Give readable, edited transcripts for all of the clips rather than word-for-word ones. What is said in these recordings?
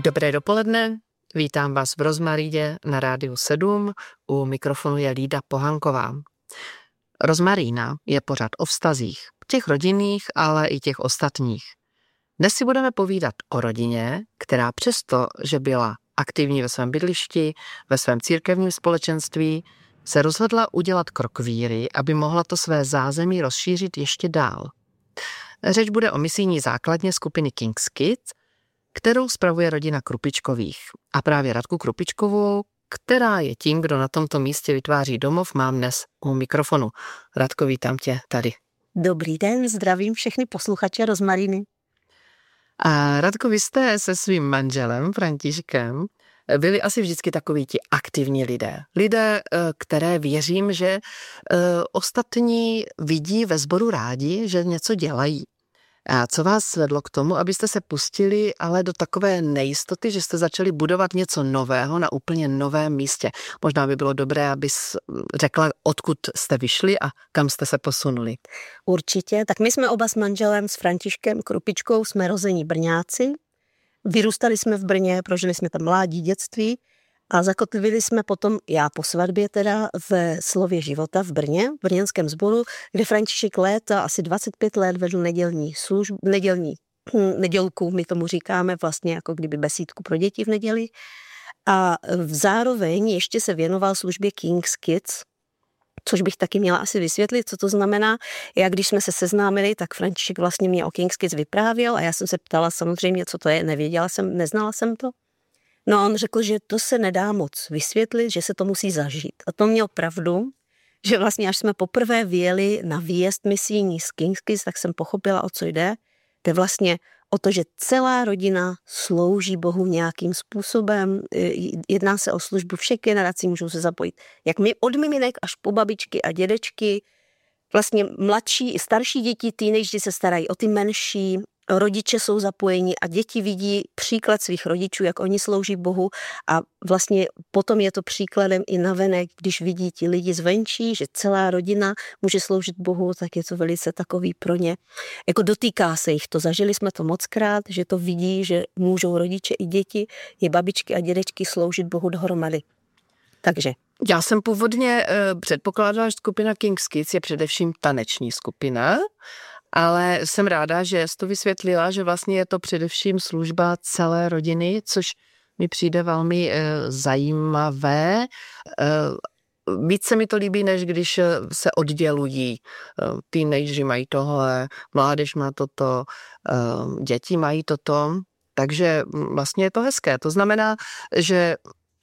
Dobré dopoledne, vítám vás v Rozmaríně na Rádiu 7, u mikrofonu je Lída Pohanková. Rozmarína je pořad o vztazích, těch rodinných, ale i těch ostatních. Dnes si budeme povídat o rodině, která přesto, že byla aktivní ve svém bydlišti, ve svém církevním společenství, se rozhodla udělat krok víry, aby mohla to své zázemí rozšířit ještě dál. Řeč bude o misijní základně skupiny King's Kids, kterou spravuje rodina Krupičkových. A právě Radku Krupičkovou, která je tím, kdo na tomto místě vytváří domov, mám dnes u mikrofonu. Radko, vítám tě tady. Dobrý den, zdravím všechny posluchače Rozmariny. A Radko, vy jste se svým manželem Františkem byli asi vždycky takoví ti aktivní lidé. Lidé, které věřím, že ostatní vidí ve sboru rádi, že něco dělají. A co vás vedlo k tomu, abyste se pustili ale do takové nejistoty, že jste začali budovat něco nového na úplně novém místě? Možná by bylo dobré, abys řekla, odkud jste vyšli a kam jste se posunuli. Určitě, tak my jsme oba s manželem, s Františkem Krupičkou, jsme rození Brňáci. Vyrůstali jsme v Brně, prožili jsme tam mládí, dětství a zakotvili jsme potom, já po svatbě teda, v Slově života v Brně, v brněnském sboru, kde František léta, asi 25 let vedl nedělku, my tomu říkáme vlastně jako kdyby besídku pro děti v neděli. A zároveň ještě se věnoval službě King's Kids, což bych taky měla asi vysvětlit, co to znamená. Já když jsme se seznámili, tak František vlastně mě o King's Kids vyprávěl a já jsem se ptala samozřejmě, co to je, neznala jsem to. No a on řekl, že to se nedá moc vysvětlit, že se to musí zažít. A to měl pravdu, že vlastně až jsme poprvé vyjeli na výjezd misijní z King's Kids, tak jsem pochopila, o co jde. Jde vlastně o to, že celá rodina slouží Bohu nějakým způsobem, jedná se o službu, všech generací můžou se zapojit. Jak my od miminek až po babičky a dědečky, vlastně mladší i starší děti, teenageři se starají o ty menší, rodiče jsou zapojeni a děti vidí příklad svých rodičů, jak oni slouží Bohu a vlastně potom je to příkladem i navenek, když vidí ti lidi zvenčí, že celá rodina může sloužit Bohu, tak je to velice takový pro ně. Jako dotýká se jich to, zažili jsme to mockrát, že to vidí, že můžou rodiče i děti, i babičky a dědečky sloužit Bohu dohromady. Takže. Já jsem původně předpokládala, že skupina King's Kids je především taneční skupina, ale jsem ráda, že jsi to vysvětlila, že vlastně je to především služba celé rodiny, což mi přijde velmi zajímavé. Víc se mi to líbí, než když se oddělují. Teenageři mají tohle, mládež má toto, děti mají toto, takže vlastně je to hezké. To znamená, že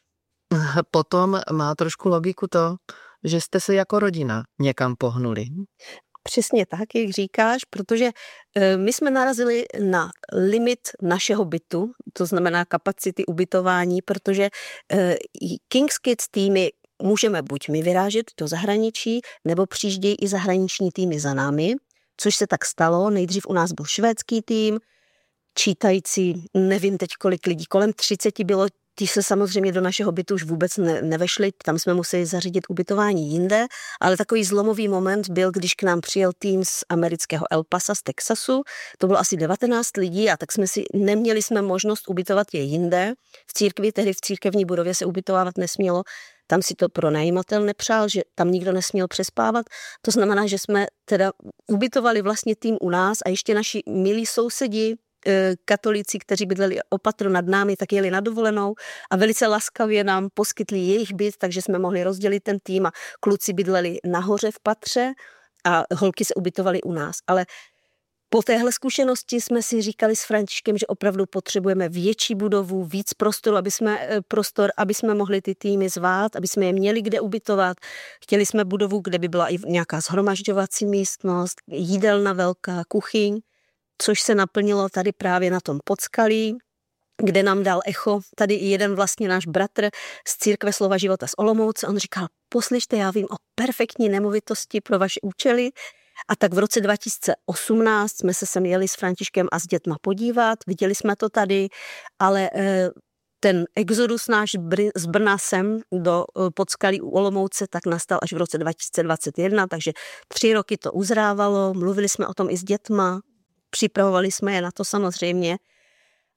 potom má trošku logiku to, že jste se jako rodina někam pohnuli. Přesně tak, jak říkáš, protože my jsme narazili na limit našeho bytu, to znamená kapacity ubytování, protože King's Kids týmy můžeme buď my vyrážet do zahraničí, nebo přijíždějí i zahraniční týmy za námi, což se tak stalo. Nejdřív u nás byl švédský tým, čítající, nevím teď kolik lidí, kolem 30 bylo. Ti se samozřejmě do našeho bytu už vůbec nevešli, tam jsme museli zařídit ubytování jinde, ale takový zlomový moment byl, když k nám přijel tým z amerického El Pasa, z Texasu, to bylo asi 19 lidí a tak neměli jsme možnost ubytovat je jinde. V církvi, tehdy v církevní budově se ubytovávat nesmělo, tam si to pronajímatel nepřál, že tam nikdo nesměl přespávat. To znamená, že jsme teda ubytovali vlastně tým u nás a ještě naši milí sousedi, katolíci, kteří bydleli o patro nad námi, tak jeli na dovolenou a velice laskavě nám poskytli jejich byt, takže jsme mohli rozdělit ten tým a kluci bydleli nahoře v patře a holky se ubytovaly u nás. Ale po téhle zkušenosti jsme si říkali s Františkem, že opravdu potřebujeme větší budovu, víc prostoru, aby jsme mohli ty týmy zvát, aby jsme je měli kde ubytovat. Chtěli jsme budovu, kde by byla i nějaká shromažďovací místnost, jídelna velká, kuchyň, což se naplnilo tady právě na tom Podskalí, kde nám dal echo. Tady i jeden vlastně náš bratr z Církve Slova života z Olomouce, on říkal, poslyšte, já vím o perfektní nemovitosti pro vaše účely. A tak v roce 2018 jsme se sem jeli s Františkem a s dětma podívat, viděli jsme to tady, ale ten exodus náš z Brna sem do Podskalí u Olomouce tak nastal až v roce 2021, takže 3 roky to uzrávalo, mluvili jsme o tom i s dětma, připravovali jsme je na to samozřejmě.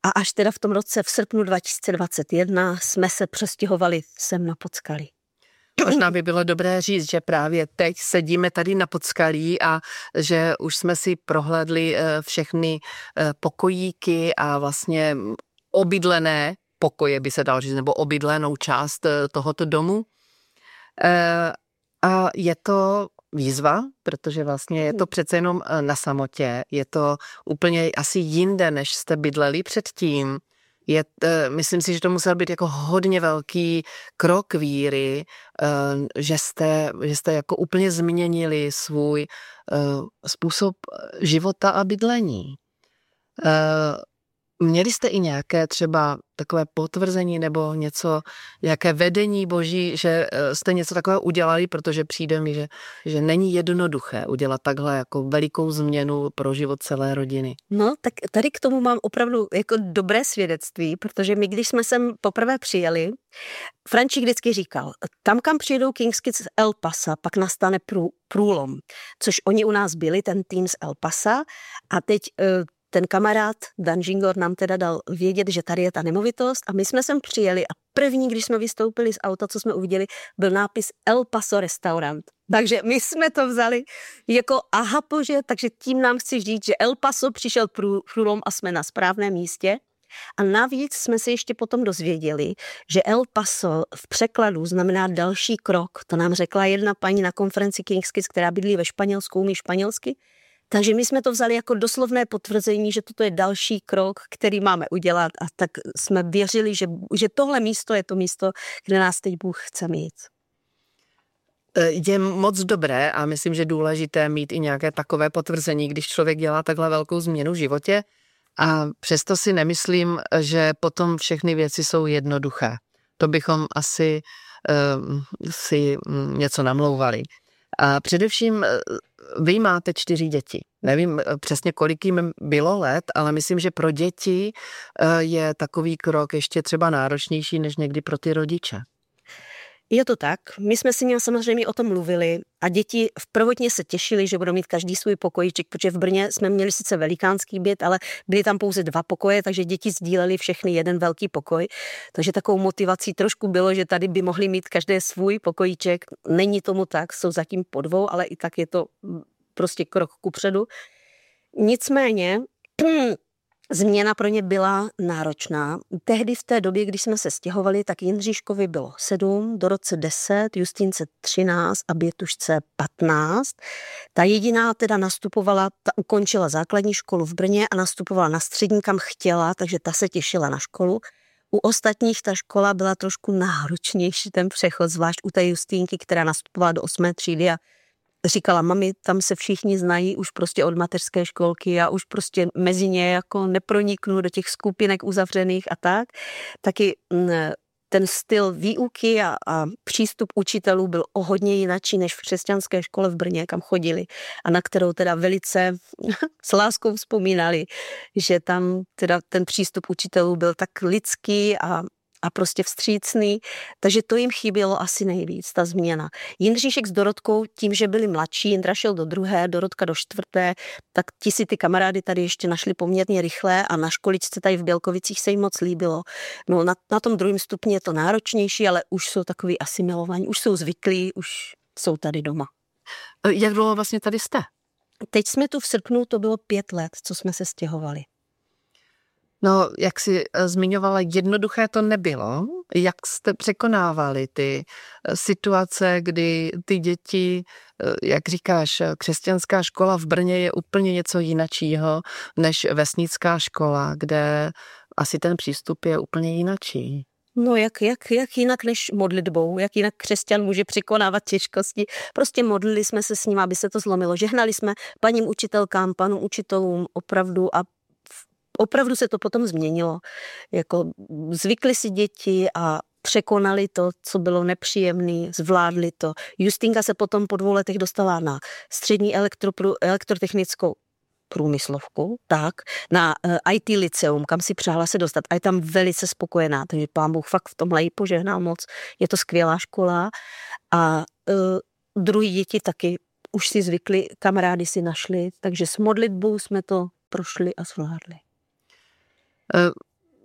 A až teda v tom roce v srpnu 2021 jsme se přestěhovali sem na Podskalí. Možná by bylo dobré říct, že právě teď sedíme tady na Podskalí a že už jsme si prohlédli všechny pokojíky a vlastně obydlené pokoje, by se dalo říct, nebo obydlenou část tohoto domu. A je to výzva, protože vlastně je to přece jenom na samotě, je to úplně asi jinde, než jste bydleli předtím. Myslím si, že to musel být jako hodně velký krok víry, že jste jako úplně změnili svůj způsob života a bydlení. Měli jste i nějaké třeba takové potvrzení nebo něco, nějaké vedení Boží, že jste něco takového udělali, protože přijde mi, že není jednoduché udělat takhle jako velikou změnu pro život celé rodiny. No, tak tady k tomu mám opravdu jako dobré svědectví, protože my, když jsme sem poprvé přijeli, František vždycky říkal, tam, kam přijedou King's Kids z El Pasa, pak nastane průlom, což oni u nás byli, ten tým z El Pasa, a teď ten kamarád Dan Žingor nám teda dal vědět, že tady je ta nemovitost a my jsme sem přijeli a první, když jsme vystoupili z auta, co jsme uviděli, byl nápis El Paso restaurant. Takže my jsme to vzali jako aha bože, takže tím nám chci říct, že El Paso přišel průlom a jsme na správném místě. A navíc jsme se ještě potom dozvěděli, že El Paso v překladu znamená další krok. To nám řekla jedna paní na konferenci King's Kids, která bydlí ve Španělsku, umí španělsky. Takže my jsme to vzali jako doslovné potvrzení, že toto je další krok, který máme udělat, a tak jsme věřili, že tohle místo je to místo, kde nás teď Bůh chce mít. Je moc dobré a myslím, že důležité mít i nějaké takové potvrzení, když člověk dělá takhle velkou změnu v životě, a přesto si nemyslím, že potom všechny věci jsou jednoduché. To bychom asi si něco namlouvali. A především vy máte 4 děti. Nevím přesně, kolik jim bylo let, ale myslím, že pro děti je takový krok ještě třeba náročnější než někdy pro ty rodiče. Je to tak. My jsme si samozřejmě o tom mluvili a děti prvotně se těšili, že budou mít každý svůj pokojíček, protože v Brně jsme měli sice velikánský byt, ale byly tam pouze 2 pokoje, takže děti sdíleli všechny jeden velký pokoj. Takže takovou motivací trošku bylo, že tady by mohli mít každé svůj pokojíček. Není tomu tak, jsou zatím po 2, ale i tak je to prostě krok kupředu. Nicméně změna pro ně byla náročná. Tehdy v té době, když jsme se stěhovali, tak Jindříškovi bylo 7, Dorotce 10, Justínce 13 a Bětušce 15. Ta jediná teda ukončila základní školu v Brně a nastupovala na střední, kam chtěla, takže ta se těšila na školu. U ostatních ta škola byla trošku náročnější, ten přechod, zvlášť u té Justínky, která nastupovala do 8. třídy a říkala, mami, tam se všichni znají už prostě od mateřské školky, já už prostě mezi ně jako neproniknu do těch skupinek uzavřených a tak. Taky ten styl výuky a přístup učitelů byl o hodně jinačí než v křesťanské škole v Brně, kam chodili a na kterou teda velice s láskou vzpomínali, že tam teda ten přístup učitelů byl tak lidský a prostě vstřícný, takže to jim chybělo asi nejvíc, ta změna. Jindříšek s Dorotkou, tím, že byli mladší, Jindra šel do 2., Dorotka do 4., tak ti si ty kamarády tady ještě našli poměrně rychle a na školičce tady v Bělkovicích se jim moc líbilo. No na tom 2. stupni je to náročnější, ale už jsou takový asimilovaní, už jsou zvyklí, už jsou tady doma. Jak dlouho vlastně tady jste? Teď jsme tu v srpnu, to bylo 5 let, co jsme se stěhovali. No, jak jsi zmiňovala, jednoduché to nebylo. Jak jste překonávali ty situace, kdy ty děti, jak říkáš, křesťanská škola v Brně je úplně něco jinačího než vesnická škola, kde asi ten přístup je úplně jinačí. No jak jinak než modlitbou, jak jinak křesťan může překonávat těžkosti. Prostě modlili jsme se s ním, aby se to zlomilo. Žehnali jsme paním učitelkám, panům učitelům opravdu a opravdu se to potom změnilo. Jako zvykli si děti a překonali to, co bylo nepříjemné, zvládli to. Justínka se potom po 2 letech dostala na střední elektrotechnickou průmyslovku, tak, na IT liceum, kam si přála se dostat a je tam velice spokojená, takže Pán Bůh fakt v tomhle jí požehnal moc. Je to skvělá škola a druhý děti taky už si zvykli, kamarády si našli, takže s modlitbou jsme to prošli a zvládli.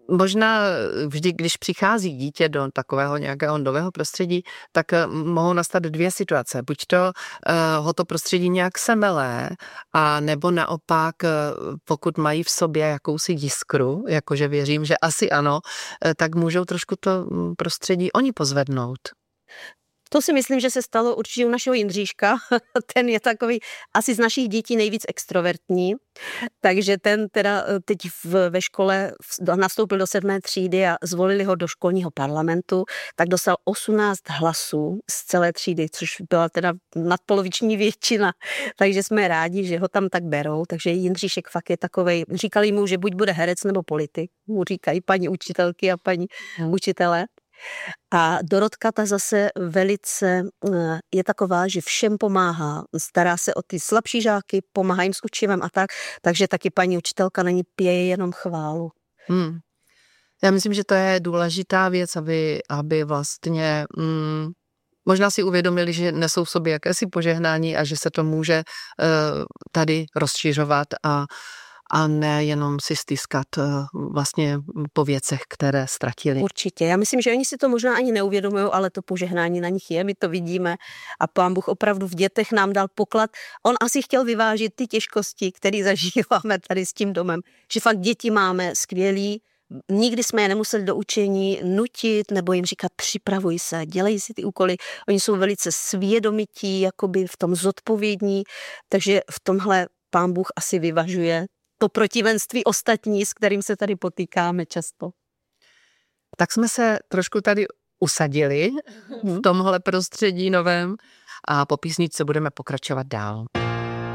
Možná vždy, když přichází dítě do takového nějakého nového prostředí, tak mohou nastat dvě situace. Buď to ho to prostředí nějak semele, a nebo naopak, pokud mají v sobě jakousi jiskru, jakože věřím, že asi ano, tak můžou trošku to prostředí oni pozvednout. To si myslím, že se stalo určitě u našeho Jindříška. Ten je takový asi z našich dětí nejvíc extrovertní, takže ten teda teď ve škole nastoupil do 7. třídy a zvolili ho do školního parlamentu, tak dostal 18 hlasů z celé třídy, což byla teda nadpoloviční většina, takže jsme rádi, že ho tam tak berou, takže Jindříšek fakt je takovej, říkali mu, že buď bude herec nebo politik, mu říkají paní učitelky a paní učitelé. A Dorotka ta zase velice je taková, že všem pomáhá, stará se o ty slabší žáky, pomáhá jim s učivem a tak, takže taky paní učitelka na ní pěje jenom chválu. Já myslím, že to je důležitá věc, aby vlastně možná si uvědomili, že nesou v sobě jakési požehnání a že se to může tady rozšiřovat a ne jenom si stýskat vlastně po věcech, které ztratili. Určitě. Já myslím, že oni si to možná ani neuvědomují, ale to požehnání na nich je, my to vidíme a Pán Bůh opravdu v dětech nám dal poklad. On asi chtěl vyvážit ty těžkosti, které zažíváme tady s tím domem, že fakt děti máme skvělý, nikdy jsme je nemuseli do učení nutit nebo jim říkat připravuj se, dělej si ty úkoly. Oni jsou velice svědomití, jakoby v tom zodpovědní, takže v tomhle Pán Bůh asi vyvažuje to protivenství ostatní, s kterým se tady potýkáme často. Tak jsme se trošku tady usadili v tomhle prostředí novém a po písničce budeme pokračovat dál.